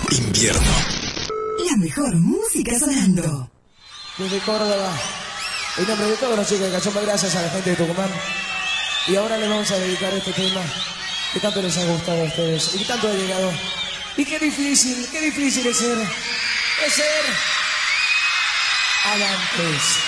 Invierno. La mejor música sonando. Desde Córdoba, en nombre de todos los chicos de Cachomba, gracias a la gente de Tucumán. Y ahora les vamos a dedicar este tema que tanto les ha gustado a ustedes y que tanto ha llegado. Y qué difícil es ser Alantes.